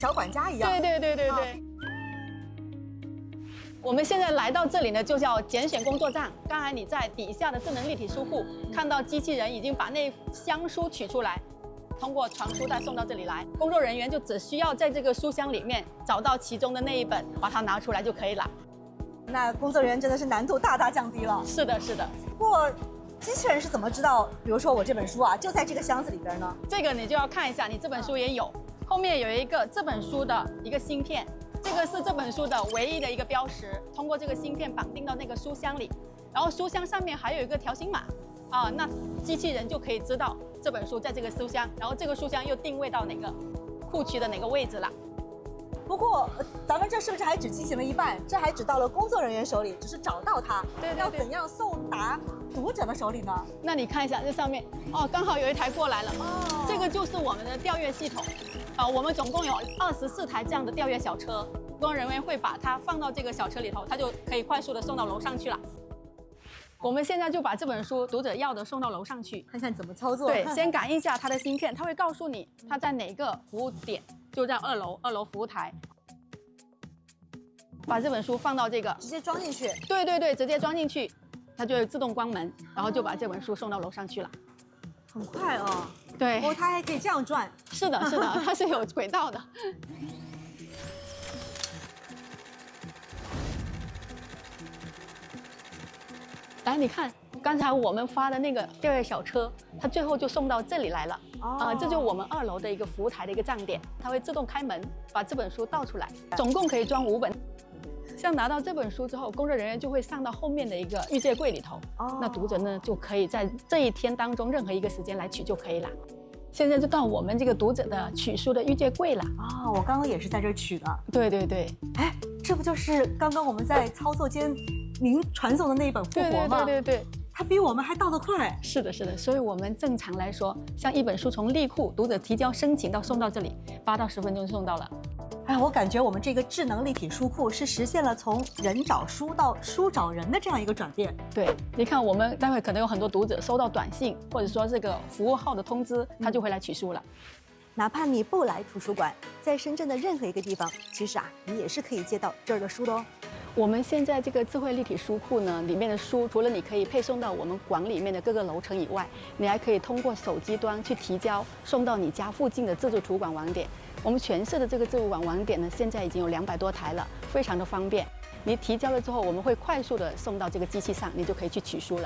小管家一样。 对。我们现在来到这里呢，就叫拣选工作站。刚才你在底下的智能立体书库看到机器人已经把那箱书取出来，通过传输带送到这里来。工作人员就只需要在这个书箱里面找到其中的那一本，把它拿出来就可以了。 那工作人员真的是难度大大降低了。 是的。 不过，机器人是怎么知道，比如说我这本书啊，就在这个箱子里边呢？ 这个你就要看一下，你这本书也有，后面有一个这本书的一个芯片。这个是这本书的唯一的一个标识，通过这个芯片绑定到那个书箱里，然后书箱上面还有一个条形码，那机器人就可以知道这本书在这个书箱，然后这个书箱又定位到哪个库区的哪个位置了。 不过，咱们这是不是还只进行了一半？这还只到了工作人员手里，只是找到它。 对， 要怎样送达读者的手里呢？ 那你看一下这上面，刚好有一台过来了。这个就是我们的调阅系统。我们总共有24台这样的调阅小车，工作人员会把它放到这个小车里头，它就可以快速的送到楼上去了。我们现在就把这本书读者要的送到楼上去， 看看怎么操作。 对，先感应一下它的芯片，它会告诉你它在哪个服务点，就在2楼服务台。把这本书放到这个， 直接装进去。 对，直接装进去，它就会自动关门，然后就把这本书送到楼上去了。 很快哦。 对。 它还可以这样转。 是的，它是有轨道的。来，你看刚才我们发的那个调阅小车，它最后就送到这里来了。这就是我们2楼的一个服务台的一个站点，它会自动开门，把这本书倒出来，总共可以装5本。像拿到这本书之后，工作人员就会上到后面的一个预借柜里头。那读者呢就可以在这一天当中任何一个时间来取就可以了。现在就到我们这个读者的取书的预借柜了。 我刚刚也是在这儿取的。 对。 哎，这不就是刚刚我们在操作间您传送的那一本《复活》吗？ 对。 它比我们还到得快。 是的。所以我们正常来说，像一本书从立库读者提交申请到送到这里，8到10分钟就送到了。 我感觉我们这个智能立体书库是实现了从人找书到书找人的这样一个转变。 对，你看我们待会可能有很多读者收到短信，或者说这个服务号的通知，他就会来取书了。 哪怕你不来图书馆，在深圳的任何一个地方，其实你也是可以借到这儿的书的哦。 我们现在这个智慧立体书库呢，里面的书除了你可以配送到我们馆里面的各个楼层以外，你还可以通过手机端去提交，送到你家附近的自助图书馆网点。我们全市的这个自助馆网点呢，现在已经有200多台了，非常的方便。你提交了之后，我们会快速的送到这个机器上，你就可以去取书了。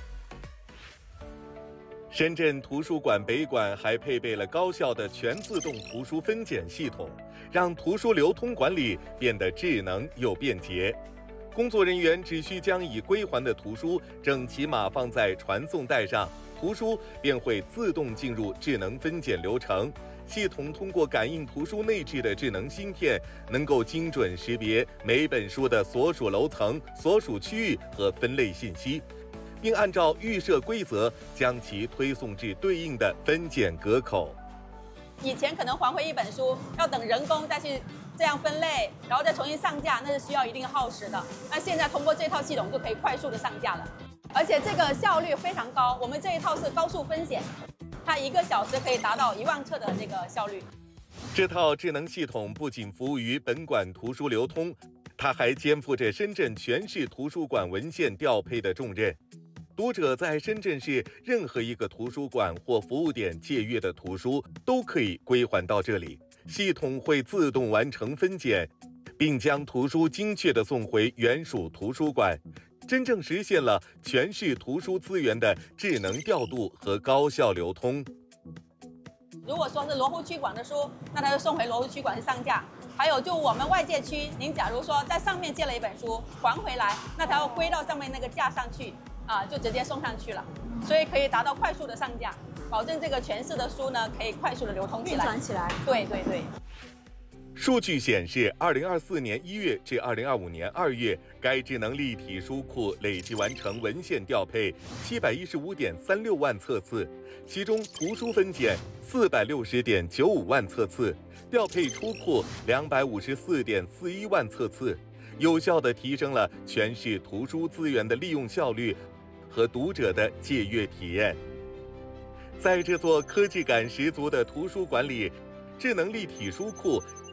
深圳图书馆北馆还配备了高效的全自动图书分拣系统，让图书流通管理变得智能又便捷。工作人员只需将已归还的图书整齐码放在传送带上，图书便会自动进入智能分拣流程。系统通过感应图书内置的智能芯片，能够精准识别每本书的所属楼层、所属区域和分类信息，并按照预设规则将其推送至对应的分拣格口。 以前可能还回一本书要等人工再去这样分类，然后再重新上架，那是需要一定耗时的。那现在通过这套系统就可以快速的上架了，而且这个效率非常高。我们这一套是高速分拣，它1个小时可以达到1万册的这个效率。 这套智能系统不仅服务于本馆图书流通，它还肩负着深圳全市图书馆文献调配的重任。读者在深圳市任何一个图书馆或服务点借阅的图书都可以归还到这里，系统会自动完成分拣，并将图书精确地送回原属图书馆，真正实现了全市图书资源的智能调度和高效流通。 如果说是罗湖区馆的书，那它就送回罗湖区馆去上架。还有就我们外界区，您假如说在上面借了一本书还回来，那它要归到上面那个架上去就直接送上去了，所以可以达到快速的上架，保证这个全市的书呢可以快速的流通起来、 运转起来。 对。 数据显示，2024年1月至2025年2月，该智能立体书库累计完成文献调配715.36万册次，其中图书分拣460.95万册次，调配出库254.41万册次，有效地提升了全市图书资源的利用效率和读者的借阅体验。在这座科技感十足的图书馆里，智能立体书库